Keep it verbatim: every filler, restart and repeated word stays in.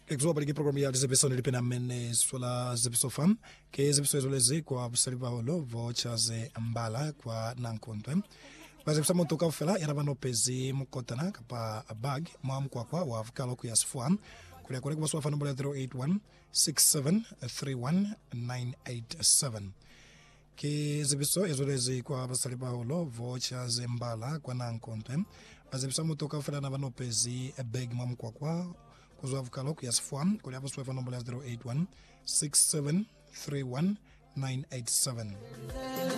Exoba ligi program ya zebeson lipena mene swala zebeso fam ke zebeso zolezi kwa busaliba holo vouchers ambala kwa nankontwe baze kusamo toka fela yarabano pezi mukotana kapa bag mwam kwa kwa wa vukalo ku yasfwa kule kule kwa swafa number zero eight one six seven three one nine eight seven ke zebeso ezolezi kwa busaliba holo vouchers ambala kwa nankontwe baze kusamo toka fela nabano pezi bag mwam kwa kwa kuzwa vukalo ku yasfwa kule hapo swafa number zero eight one six seven three one nine eight seven